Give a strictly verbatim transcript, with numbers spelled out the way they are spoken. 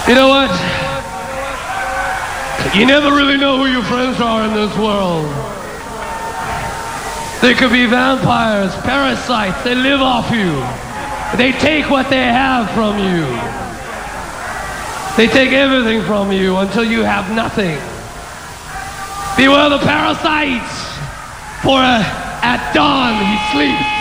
You know what? You never really know who your friends are in this world. They could be vampires, parasites, they live off you. They take what they have from you. They take everything from you until you have nothing. Beware the parasites, for uh, at dawn he sleeps.